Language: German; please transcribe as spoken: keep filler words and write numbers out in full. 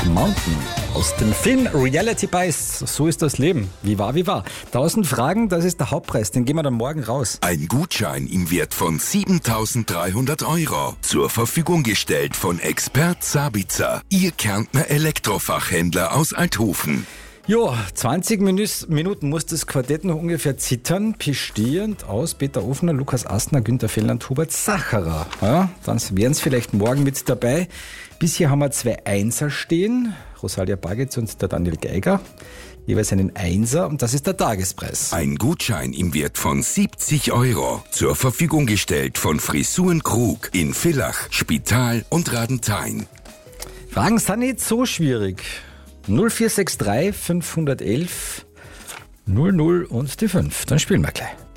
Mountain. Aus dem Film Reality Bites. So ist das Leben. Wie war, wie war. Tausend Fragen, das ist der Hauptpreis. Den gehen wir dann morgen raus. Ein Gutschein im Wert von siebentausenddreihundert Euro. Zur Verfügung gestellt von Expert Sabitzer. Ihr Kärntner Elektrofachhändler aus Althofen. Jo, zwanzig Minuten muss das Quartett noch ungefähr zittern, bestehend aus Peter Ofner, Lukas Astner, Günther Fellner, Hubert Sacherer. Ja, dann wären es vielleicht morgen mit dabei. Bisher haben wir zwei Einser stehen, Rosalia Bagitz und der Daniel Geiger. Jeweils einen Einser und das ist der Tagespreis. Ein Gutschein im Wert von siebzig Euro. Zur Verfügung gestellt von Frisuren Krug in Villach, Spital und Radenthein. Fragen sind nicht so schwierig. null vier sechs drei fünf eins eins null null und die fünf. Dann spielen wir gleich.